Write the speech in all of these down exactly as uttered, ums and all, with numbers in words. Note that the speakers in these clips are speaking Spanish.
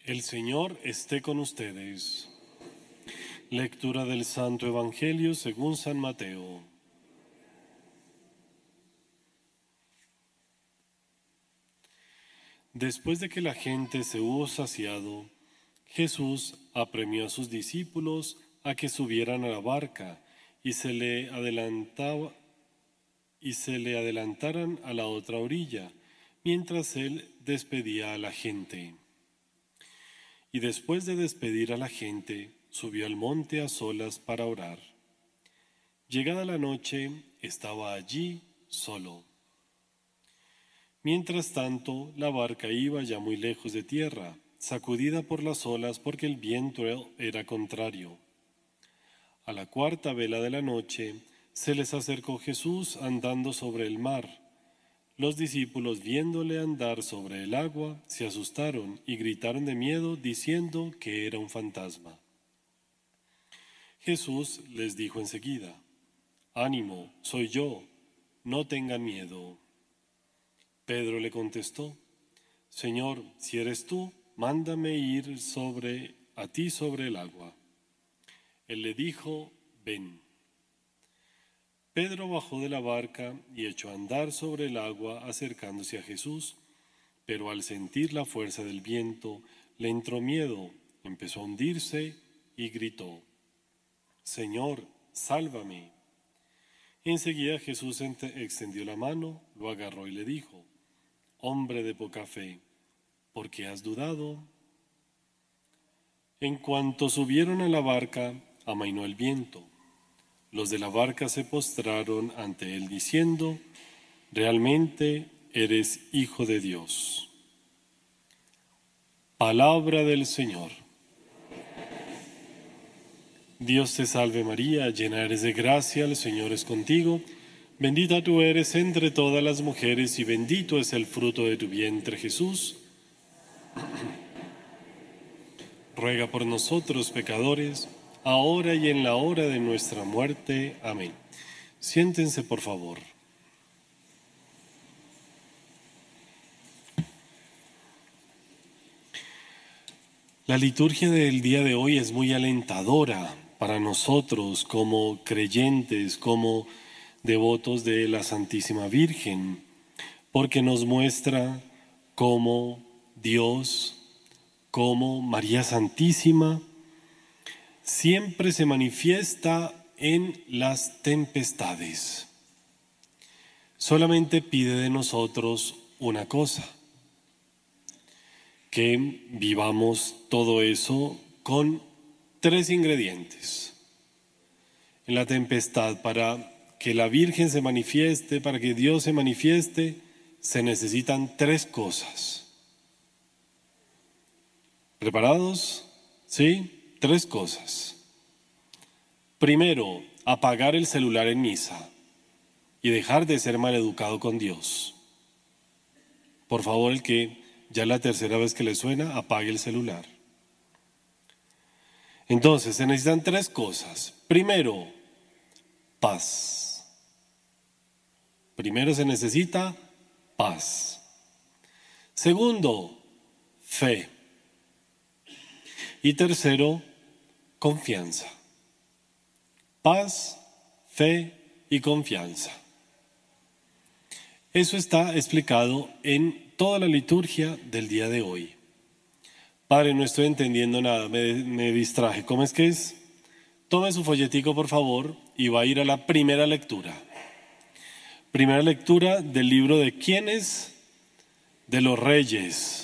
El Señor esté con ustedes. Lectura del Santo Evangelio según San Mateo. Después de que la gente se hubo saciado, Jesús apremió a sus discípulos a que subieran a la barca y se le adelantaba y se le adelantaran a la otra orilla, mientras él despedía a la gente. Y después de despedir a la gente, subió al monte a solas para orar. Llegada la noche, estaba allí solo. Mientras tanto, la barca iba ya muy lejos de tierra, sacudida por las olas porque el viento era contrario. A la cuarta vela de la noche, se les acercó Jesús andando sobre el mar. Los discípulos, viéndole andar sobre el agua, se asustaron y gritaron de miedo, diciendo que era un fantasma. Jesús les dijo enseguida: «Ánimo, soy yo, no tengan miedo». Pedro le contestó: «Señor, si eres tú, mándame ir sobre a ti sobre el agua». Él le dijo: «Ven». Pedro bajó de la barca y echó a andar sobre el agua acercándose a Jesús, pero al sentir la fuerza del viento le entró miedo, empezó a hundirse y gritó: «Señor, sálvame». Enseguida Jesús extendió la mano, lo agarró y le dijo: «Hombre de poca fe, ¿por qué has dudado?». En cuanto subieron a la barca, amainó el viento. Los de la barca se postraron ante él diciendo: «Realmente eres Hijo de Dios». Palabra del Señor. Dios te salve María, llena eres de gracia, el Señor es contigo. Bendita tú eres entre todas las mujeres y bendito es el fruto de tu vientre, Jesús. Ruega por nosotros pecadores, ahora y en la hora de nuestra muerte. Amén. Siéntense, por favor. La liturgia del día de hoy es muy alentadora para nosotros como creyentes, como devotos de la Santísima Virgen, porque nos muestra cómo Dios, cómo María Santísima, siempre se manifiesta en las tempestades. Solamente pide de nosotros una cosa: que vivamos todo eso con tres ingredientes. En la tempestad, para que la Virgen se manifieste, para que Dios se manifieste, se necesitan tres cosas. ¿Preparados? ¿Sí? Tres cosas. Primero, apagar el celular en misa y dejar de ser maleducado con Dios. Por favor, el que ya la tercera vez que le suena, apague el celular. Entonces, se necesitan tres cosas. Primero, paz. Primero se necesita paz. Segundo, fe. Y tercero, confianza. Paz, fe y confianza. Eso está explicado en toda la liturgia del día de hoy. Padre, no estoy entendiendo nada, me, me distraje. ¿Cómo es que es? Tome su folletico, por favor, y va a ir a la primera lectura. Primera lectura del libro de ¿quiénes? De los Reyes.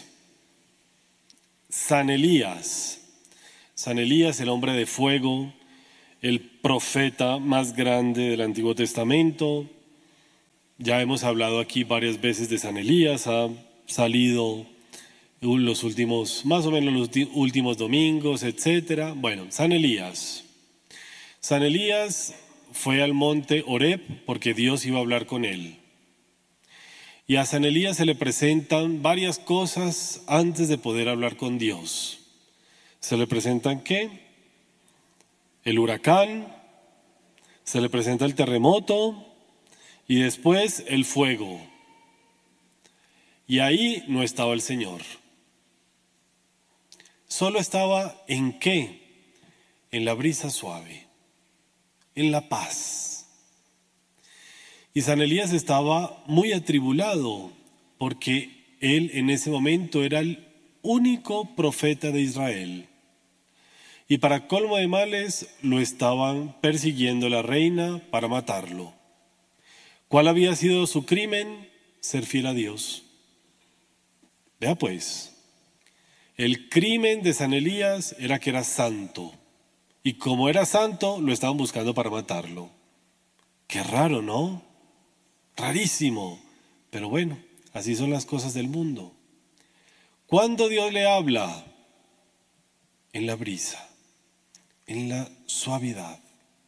San Elías. San Elías, el hombre de fuego, el profeta más grande del Antiguo Testamento. Ya hemos hablado aquí varias veces de San Elías, ha salido los últimos, más o menos los últimos domingos, etcétera. Bueno, San Elías. San Elías fue al monte Horeb porque Dios iba a hablar con él. Y a San Elías se le presentan varias cosas antes de poder hablar con Dios. ¿Se le presentan qué? El huracán, se le presenta el terremoto y después el fuego. Y ahí no estaba el Señor. solo estaba ¿en qué? En la brisa suave, en la paz. Y San Elías estaba muy atribulado porque él en ese momento era el único profeta de Israel. Y para colmo de males lo estaban persiguiendo la reina para matarlo. ¿Cuál había sido su crimen? Ser fiel a Dios. Vea pues, el crimen de San Elías era que era santo. Y como era santo, lo estaban buscando para matarlo. Qué raro, ¿no? Rarísimo. Pero bueno, así son las cosas del mundo. ¿Cuándo Dios le habla? En la brisa, en la suavidad,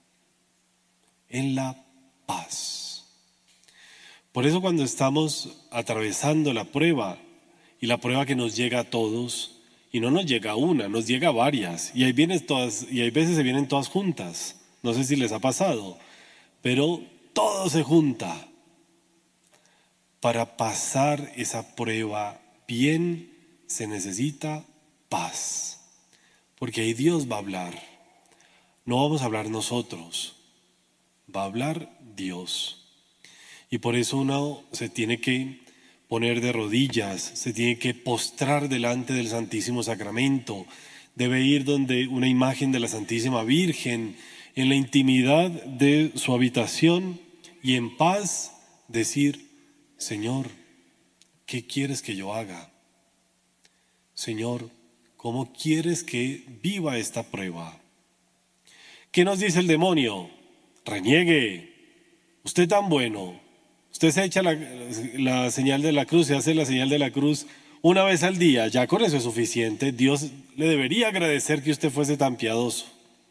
en la paz. Por eso cuando estamos atravesando la prueba, y la prueba que nos llega a todos, y no nos llega una, nos llega varias, y hay, vienen todas, y hay veces se vienen todas juntas, no sé si les ha pasado, pero todo se junta. Para pasar esa prueba bien se necesita paz, porque ahí Dios va a hablar. No vamos a hablar nosotros, va a hablar Dios. Y por eso uno se tiene que poner de rodillas, se tiene que postrar delante del Santísimo Sacramento, debe ir donde una imagen de la Santísima Virgen, en la intimidad de su habitación y en paz decir: Señor, ¿qué quieres que yo haga? Señor, ¿cómo quieres que viva esta prueba? ¿Qué nos dice el demonio? Reniegue, usted tan bueno. Usted se echa la, la señal de la cruz, se hace la señal de la cruz una vez al día, ya con eso es suficiente. Dios le debería agradecer que usted fuese tan piadoso.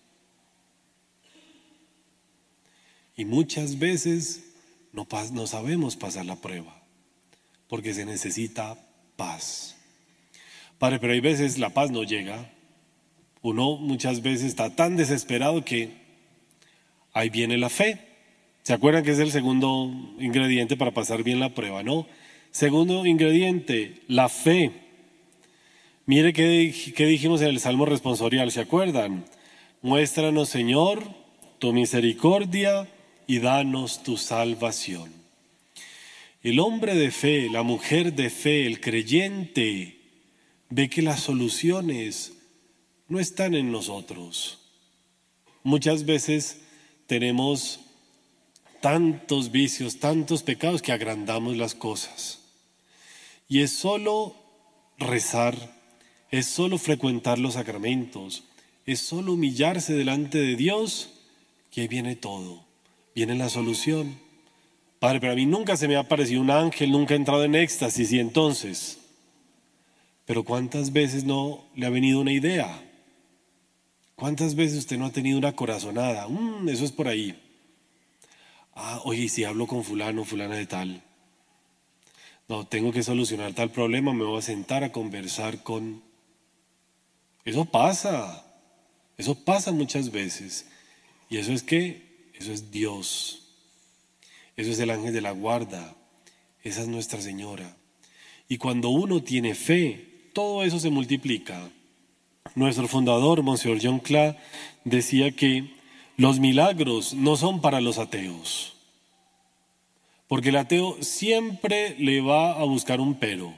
Y muchas veces no, no sabemos pasar la prueba, porque se necesita paz. Padre, pero hay veces la paz no llega. Uno muchas veces está tan desesperado que ahí viene la fe. ¿Se acuerdan que es el segundo ingrediente para pasar bien la prueba, no? Segundo ingrediente, la fe. Mire qué, qué dijimos en el Salmo responsorial, ¿se acuerdan? Muéstranos, Señor, tu misericordia y danos tu salvación. El hombre de fe, la mujer de fe, el creyente, ve que las soluciones no están en nosotros. Muchas veces tenemos tantos vicios, tantos pecados que agrandamos las cosas. Y es solo rezar, es solo frecuentar los sacramentos, es solo humillarse delante de Dios, que ahí viene todo, viene la solución. Padre, pero a mí nunca se me ha aparecido un ángel, nunca he entrado en éxtasis, y entonces, pero ¿cuántas veces no le ha venido una idea? ¿Cuántas veces usted no ha tenido una corazonada? Mm, eso es por ahí. Ah, oye, ¿y si hablo con fulano, fulana de tal? No, tengo que solucionar tal problema, me voy a sentar a conversar con... Eso pasa, eso pasa muchas veces. ¿Y eso es qué? Eso es Dios. Eso es el ángel de la guarda. Esa es Nuestra Señora. Y cuando uno tiene fe, todo eso se multiplica. Nuestro fundador, Monseñor John Cla, decía que los milagros no son para los ateos, porque el ateo siempre le va a buscar un pero.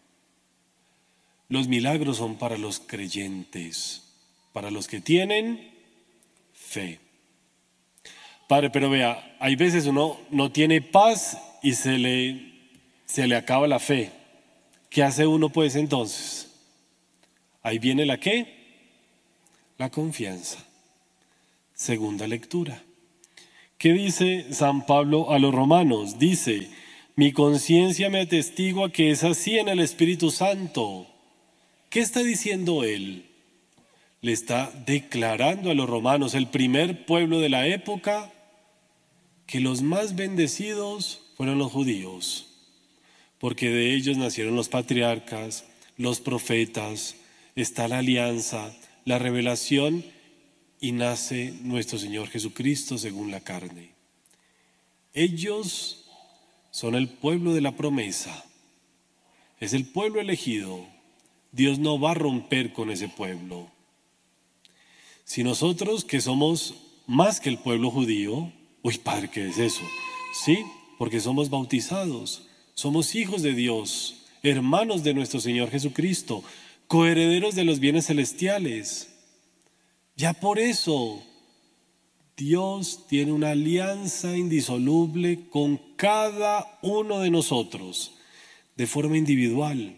Los milagros son para los creyentes, para los que tienen fe. Padre, pero vea, hay veces uno no tiene paz y se le, se le acaba la fe. ¿Qué hace uno pues entonces? Ahí viene la ¿qué? La confianza. Segunda lectura. ¿Qué dice San Pablo a los romanos? Dice: mi conciencia me atestigua que es así en el Espíritu Santo. ¿Qué está diciendo él? Le está declarando a los romanos, el primer pueblo de la época, que los más bendecidos fueron los judíos, porque de ellos nacieron los patriarcas, los profetas, está la alianza, la revelación, y nace nuestro Señor Jesucristo según la carne. Ellos son el pueblo de la promesa, es el pueblo elegido, Dios no va a romper con ese pueblo. Si nosotros, que somos más que el pueblo judío, uy, Padre, ¿qué es eso? Sí, porque somos bautizados, somos hijos de Dios, hermanos de nuestro Señor Jesucristo, coherederos de los bienes celestiales. Ya por eso Dios tiene una alianza indisoluble con cada uno de nosotros, de forma individual.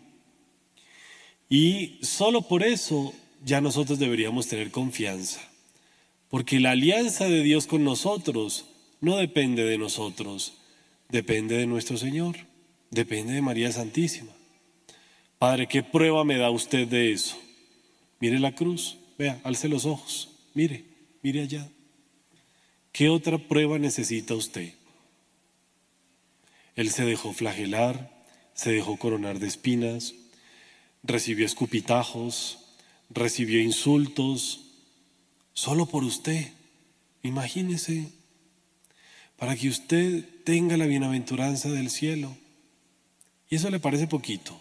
Y solo por eso ya nosotros deberíamos tener confianza, porque la alianza de Dios con nosotros no depende de nosotros, depende de nuestro Señor, depende de María Santísima. Padre, ¿qué prueba me da usted de eso? Mire la cruz, vea, alce los ojos, mire, mire allá. ¿Qué otra prueba necesita usted? Él se dejó flagelar, se dejó coronar de espinas, recibió escupitajos, recibió insultos, solo por usted. Imagínese, para que usted tenga la bienaventuranza del cielo. ¿Y eso le parece poquito?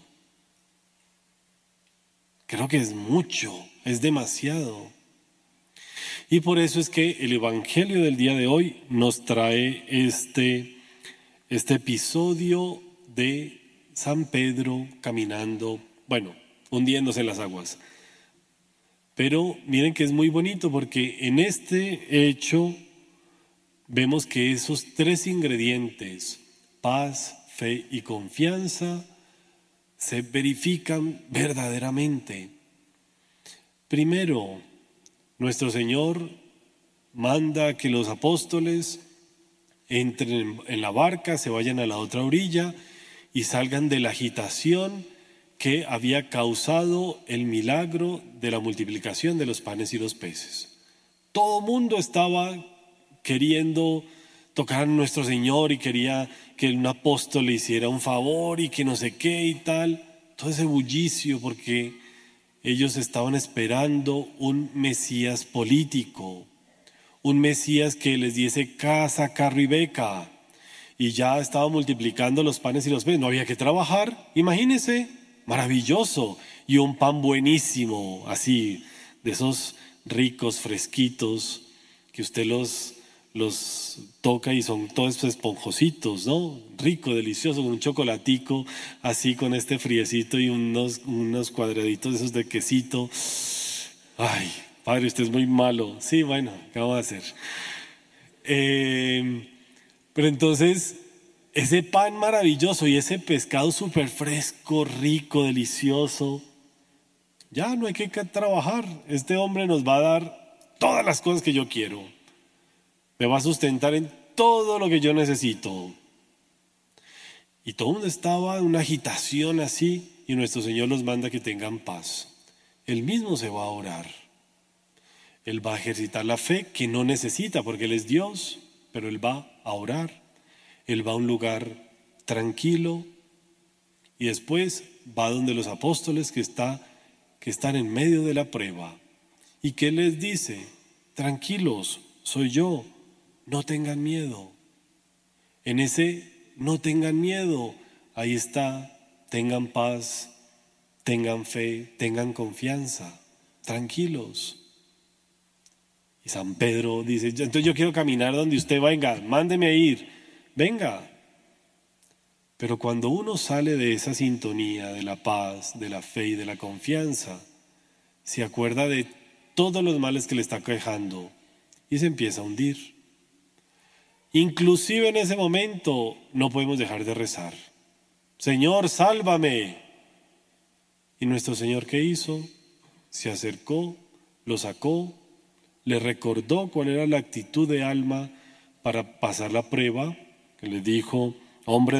Creo que es mucho, es demasiado. Y por eso es que el Evangelio del día de hoy nos trae este, este episodio de San Pedro caminando, bueno, hundiéndose en las aguas. Pero miren que es muy bonito porque en este hecho vemos que esos tres ingredientes, paz, fe y confianza, se verifican verdaderamente. Primero, nuestro Señor manda que los apóstoles entren en la barca, se vayan a la otra orilla y salgan de la agitación que había causado el milagro de la multiplicación de los panes y los peces. Todo el mundo estaba queriendo tocar a nuestro Señor y quería que un apóstol le hiciera un favor y que no sé qué y tal. Todo ese bullicio porque ellos estaban esperando un Mesías político, un Mesías que les diese casa, carro y beca, y ya estaba multiplicando los panes y los peces. No había que trabajar, imagínense. Maravilloso, y un pan buenísimo, así, de esos ricos, fresquitos, que usted los, los toca y son todos esponjositos, ¿no? Rico, delicioso, con un chocolatico, así con este friecito y unos, unos cuadraditos esos de quesito. Ay, Padre, usted es muy malo. Sí, bueno, ¿qué vamos a hacer? Eh, pero entonces, ese pan maravilloso y ese pescado súper fresco, rico, delicioso, ya no hay que trabajar. Este hombre nos va a dar todas las cosas que yo quiero. Me va a sustentar en todo lo que yo necesito. Y todo el mundo estaba en una agitación así y nuestro Señor los manda que tengan paz. Él mismo se va a orar. Él va a ejercitar la fe que no necesita porque Él es Dios, pero Él va a orar. Él va a un lugar tranquilo y después va donde los apóstoles que, está, que están en medio de la prueba. ¿Y qué les dice? Tranquilos, soy yo, no tengan miedo. En ese no tengan miedo, ahí está, tengan paz, tengan fe, tengan confianza, tranquilos. Y San Pedro dice, entonces yo quiero caminar donde usted venga, mándeme a ir. Venga, pero cuando uno sale de esa sintonía de la paz, de la fe y de la confianza, se acuerda de todos los males que le está quejando y se empieza a hundir. Inclusive en ese momento no podemos dejar de rezar. Señor, sálvame. Y nuestro Señor, ¿qué hizo? Se acercó, lo sacó, le recordó cuál era la actitud de alma para pasar la prueba, que le dijo, hombre